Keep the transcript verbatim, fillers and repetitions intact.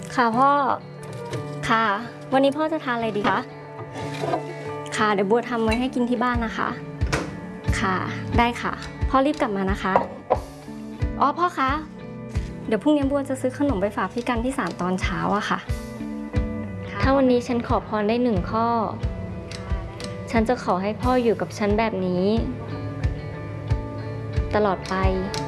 ค่ะพ่อค่ะวันนี้พ่อจะทานอะไรดีคะค่ะเดี๋ยวบัวทำไว้ให้กินที่บ้านนะคะค่ะได้ค่ะพ่อรีบกลับมานะคะอ๋อพ่อคะเดี๋ยวพรุ่งนี้บัวจะซื้อขนมไปฝากพี่กันที่ศาลตอนเช้าอะค่ะถ้าวันนี้ฉันขอพรได้หนึ่งข้อฉันจะขอให้พ่ออยู่กับฉันแบบนี้ตลอดไป